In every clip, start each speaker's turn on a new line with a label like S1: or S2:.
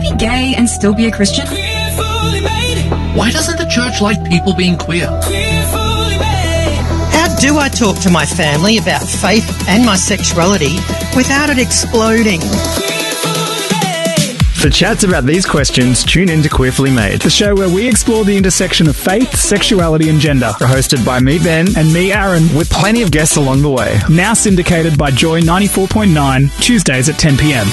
S1: be gay and still be a Christian?
S2: Why doesn't the church like people being queer?
S3: How do I talk to my family about faith and my sexuality without it exploding?
S4: For chats about these questions, tune in to Queerfully Made, the show where we explore the intersection of faith, sexuality and gender. Hosted by me, Ben, and me, Aaron, with plenty of guests along the way. Now syndicated by Joy 94.9, Tuesdays at 10 p.m.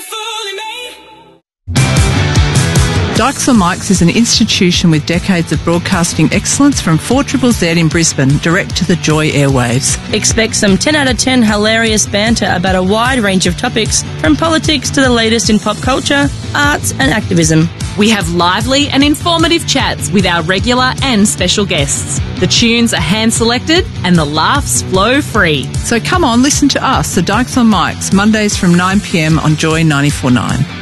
S5: Dykes on Mics is an institution with decades of broadcasting excellence from 4ZZZ in Brisbane, direct to the Joy airwaves.
S6: Expect some 10 out of 10 hilarious banter about a wide range of topics, from politics to the latest in pop culture, arts and activism.
S7: We have lively and informative chats with our regular and special guests. The tunes are hand-selected and the laughs flow free.
S5: So come on, listen to us, the Dykes on Mics, Mondays from 9 p.m. on Joy 94.9.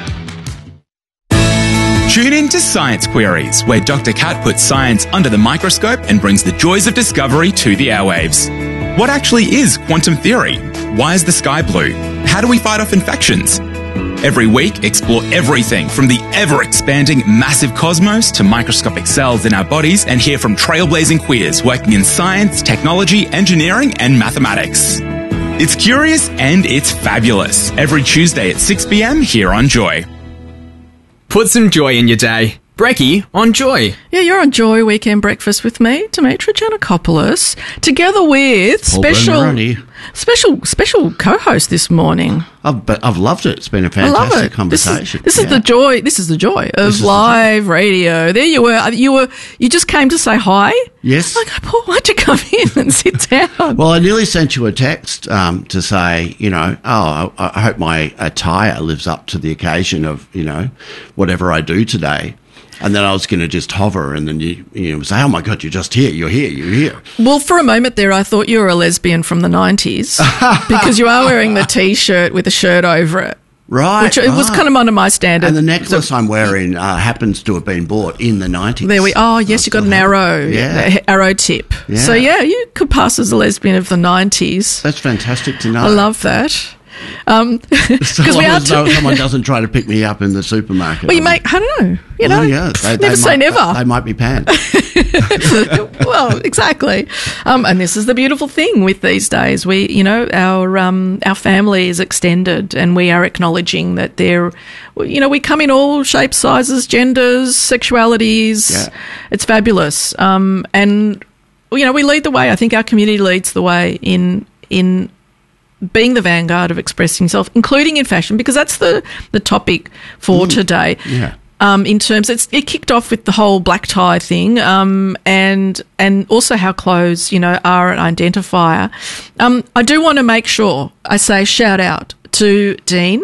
S8: Tune in to Science Queries, where Dr. Kat puts science under the microscope and brings the joys of discovery to the airwaves. What actually is quantum theory? Why is the sky blue? How do we fight off infections? Every week, explore everything from the ever-expanding massive cosmos to microscopic cells in our bodies and hear from trailblazing queers working in science, technology, engineering and mathematics. It's curious and it's fabulous. Every Tuesday at 6 p.m. here on Joy.
S9: Put some joy in your day. Brekkie on Joy.
S10: Yeah, you're on Joy Weekend Breakfast with me, Demetra Giannakopoulos, together with special co-host this morning.
S11: I've loved it. It's been a fantastic conversation.
S10: This is the joy. This is the joy of live radio. There you were. You just came to say hi.
S11: Yes.
S10: I go, Paul, why'd you come in and sit down?
S11: Well, I nearly sent you a text to say, I hope my attire lives up to the occasion of, whatever I do today. And then I was going to just hover, and then you say, "Oh my God, you're just here! You're here! You're here!"
S10: Well, for a moment there, I thought you were a lesbian from the 90s because you are wearing the T-shirt with a shirt over it,
S11: right?
S10: Which it was kind of under my standard.
S11: And the necklace I'm wearing happens to have been bought in the 90s.
S10: There we. Oh yes, you got an arrow, arrow tip. Yeah. So you could pass as a lesbian of the 90s.
S11: That's fantastic to know.
S10: I love that.
S11: Because someone doesn't try to pick me up in the supermarket.
S10: Well, I don't know. Never say never.
S11: They might be panned.
S10: Well, exactly. And this is the beautiful thing with these days. Our family is extended, and we are acknowledging that we come in all shapes, sizes, genders, sexualities. Yeah. It's fabulous. And we lead the way. I think our community leads the way in being the vanguard of expressing yourself, including in fashion, because that's the topic for today.
S11: Yeah.
S10: In terms, it kicked off with the whole black tie thing, and also how clothes, are an identifier. I do want to make sure I say shout out to Dean,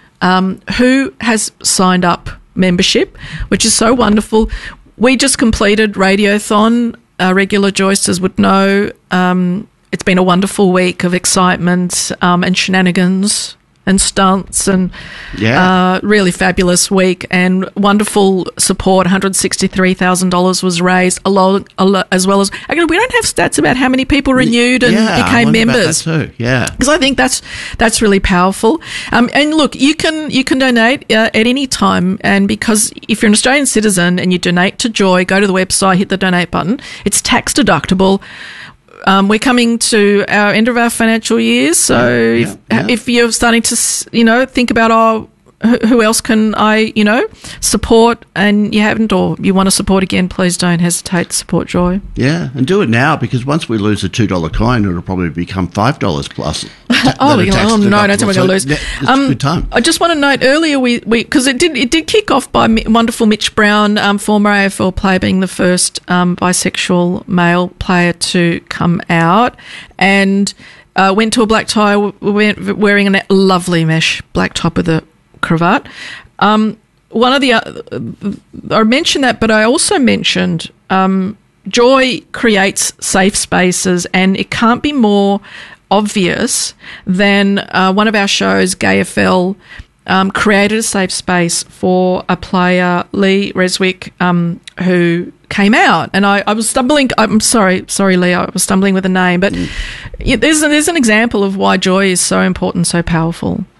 S10: who has signed up membership, which is so wonderful. We just completed Radiothon. Regular Joysters would know. It's been a wonderful week of excitement and shenanigans and stunts and really fabulous week and wonderful support. $163,000 was raised as well as again, we don't have stats about how many people renewed and became members.
S11: About that too. Yeah,
S10: because I think that's really powerful. And look, you can donate at any time, and because if you're an Australian citizen and you donate to Joy, go to the website, hit the donate button. It's tax deductible. We're coming to our end of our financial year, so if you're starting to, think about, who else can I, support, and you haven't, or you want to support again, please don't hesitate to support Joy.
S11: Yeah, and do it now, because once we lose a $2 coin, it'll probably become $5 plus.
S10: No, don't tell me we're going to lose.
S11: It's a good time.
S10: I just want to note earlier, we because it did kick off by wonderful Mitch Brown, former AFL player, being the first bisexual male player to come out, and went to a black tie, wearing a lovely mesh black top with a cravat. One of the I mentioned that, but I also mentioned Joy creates safe spaces, and it can't be more obvious than one of our shows, GayFL, created a safe space for a player, Lee Reswick, who came out. And I was stumbling. I'm sorry, Lee, I was stumbling with a name, but there's an example of why Joy is so important, so powerful.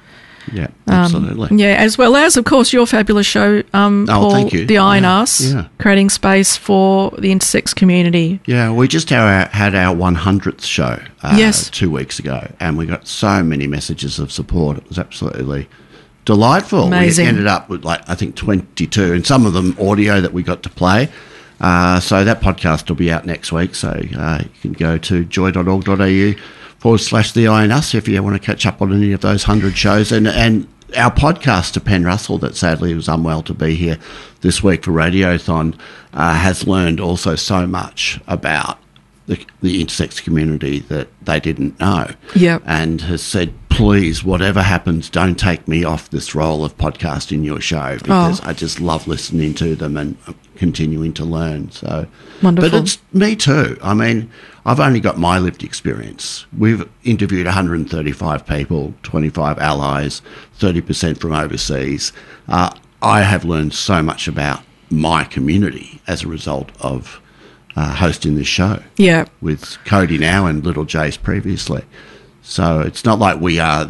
S11: Yeah, absolutely.
S10: Yeah, as well as, of course, your fabulous show, Paul,
S11: thank you.
S10: The Eye and Us, creating space for the intersex community.
S11: Yeah, we just had our 100th show 2 weeks ago, and we got so many messages of support. It was absolutely delightful.
S10: Amazing.
S11: We ended up with, I think 22, and some of them audio that we got to play. So that podcast will be out next week, so you can go to joy.org.au/The Eye and Us if you want to catch up on any of those 100 shows. And our podcaster, Penn Russell, that sadly was unwell to be here this week for Radiothon, has learned also so much about the intersex community that they didn't know.
S10: Yep.
S11: And has said, please, whatever happens, don't take me off this role of podcasting your show, because I just love listening to them and continuing to learn. So
S10: wonderful.
S11: But it's me too. I mean, I've only got my lived experience. We've interviewed 135 people, 25 allies, 30% from overseas. I have learned so much about my community as a result of hosting this show.
S10: Yeah.
S11: With Cody now and Little Jace previously. So it's not like we are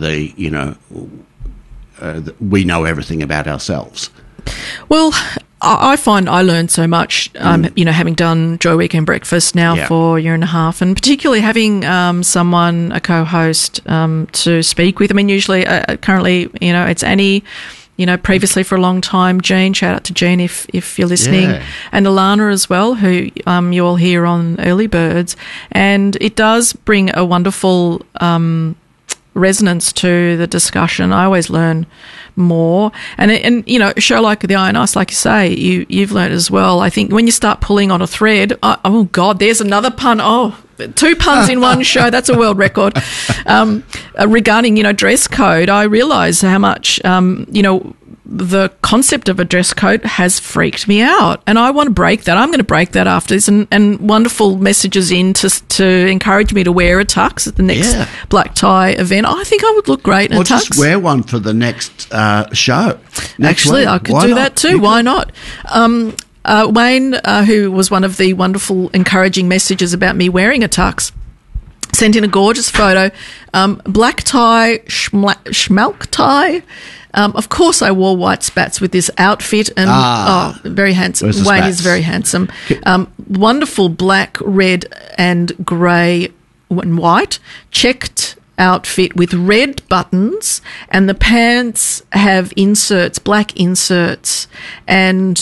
S11: we know everything about ourselves.
S10: Well, I find I learned so much, having done Joy Weekend Breakfast now for a year and a half, and particularly having someone, a co-host, to speak with. I mean, usually, currently, it's Annie, previously for a long time, Jean, shout out to Jean if you're listening, and Alana as well, who you all hear on Early Birds. And it does bring a wonderful resonance to the discussion. I always learn more. And a show like The Eye and Us, like you say, you've learned as well. I think when you start pulling on a thread, oh God, there's another pun. Oh, 2 puns in one show. That's a world record. Regarding, dress code, I realise how much, the concept of a dress code has freaked me out, and I want to break that. I'm going to break that after this, and wonderful messages in to encourage me to wear a tux at the next black tie event. I think I would look great in a tux.
S11: Or just wear one for the next show.
S10: Actually,
S11: week.
S10: I could do that too. Why not? Wayne, who was one of the wonderful encouraging messages about me wearing a tux, sent in a gorgeous photo. Black tie, schmalk tie. Of course, I wore white spats with this outfit, and very handsome. Wayne is very handsome. Wonderful black, red, and grey and white checked outfit with red buttons, and the pants have inserts, black inserts, and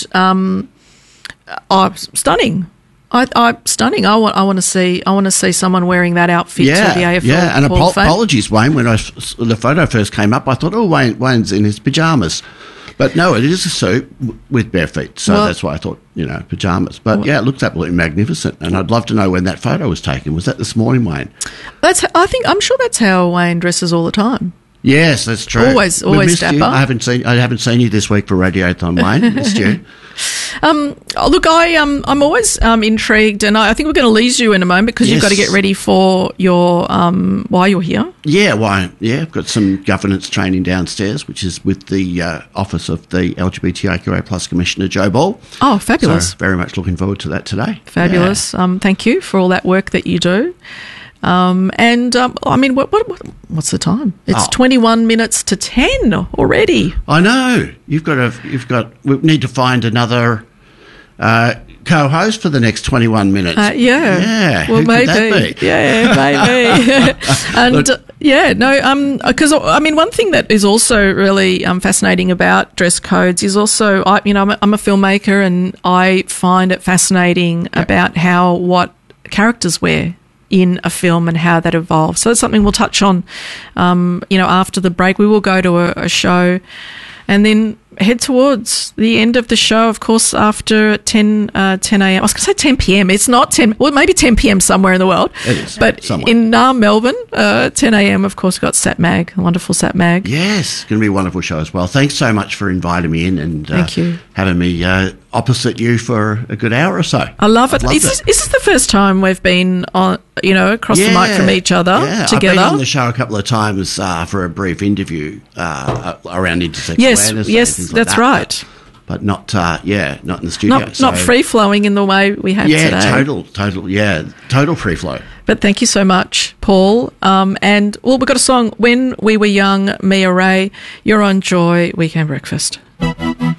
S10: stunning. Stunning. I want to see someone wearing that outfit to the AFL.
S11: Yeah, and
S10: Hall of Fame.
S11: apologies, Wayne. When the photo first came up, I thought, Wayne's in his pajamas. But no, it is a suit with bare feet, so that's why I thought, pajamas. But it looks absolutely magnificent, and I'd love to know when that photo was taken. Was that this morning, Wayne?
S10: I'm sure that's how Wayne dresses all the time.
S11: Yes, that's true.
S10: Always dapper.
S11: You. I haven't seen you this week for Radiothon, Wayne. Missed you.
S10: Look, I'm always intrigued, and I think we're going to lose you in a moment because you've got to get ready for your why you're here.
S11: Yeah, why? Yeah, I've got some governance training downstairs, which is with the office of the LGBTIQA plus Commissioner Joe Ball.
S10: Oh, fabulous!
S11: So very much looking forward to that today.
S10: Fabulous. Yeah. Thank you for all that work that you do. I mean, what's the time? It's 21 minutes to 10 already.
S11: I know. We need to find another co-host for the next 21 minutes.
S10: Yeah.
S11: Well,
S10: maybe.
S11: Could that be?
S10: Yeah, maybe. And because one thing that is also really fascinating about dress codes is also, I'm a filmmaker, and I find it fascinating about what characters wear in a film and how that evolves. So that's something we'll touch on, after the break. We will go to a show and then head towards the end of the show, of course, after 10 a.m. I was going to say 10 p.m. It's not 10, well, maybe 10 p.m. somewhere in the world.
S11: It is.
S10: But
S11: somewhere.
S10: In Melbourne, 10 a.m., of course, we've got Sat Mag, a wonderful Sat Mag.
S11: Yes, it's going to be a wonderful show as well. Thanks so much for inviting me in and
S10: Thank you.
S11: Having me opposite you for a good hour or so.
S10: I love it. Is this the first time we've been on, across the mic from each other together?
S11: I've been on the show a couple of times for a brief interview around intersex awareness.
S10: Yes, that's right.
S11: But not, not in the studio.
S10: Not free flowing in the way we have today.
S11: Total free flow.
S10: But thank you so much, Paul. And we've got a song, When We Were Young, Mia Ray. You're on Joy Weekend Breakfast.